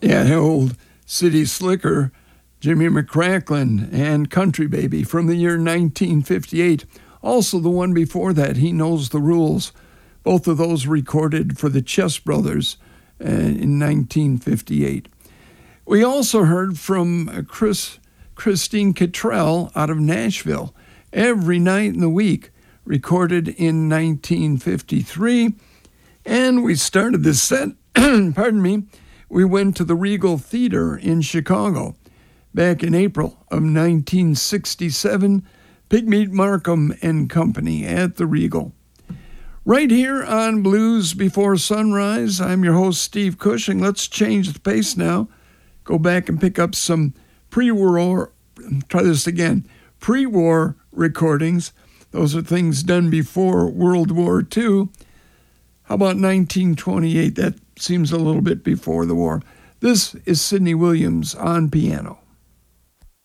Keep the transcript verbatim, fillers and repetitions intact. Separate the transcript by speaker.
Speaker 1: Yeah, old City Slicker, Jimmy McCracklin, and Country Baby from the year nineteen fifty-eight. Also the one before that, He Knows the Rules. Both of those recorded for the Chess Brothers uh, in nineteen fifty-eight. We also heard from Chris, Christine Cottrell out of Nashville, Every Night in the Week, recorded in nineteen fifty-three. And we started this set, pardon me, we went to the Regal Theater in Chicago. Back in April of nineteen sixty-seven, Pigmeat Markham and Company at the Regal. Right here on Blues Before Sunrise, I'm your host, Steve Cushing. Let's change the pace now. Go back and pick up some pre-war, try this again, pre-war recordings. Those are things done before World War Two. How about nineteen twenty-eight? That seems a little bit before the war. This is Sidney Williams on piano.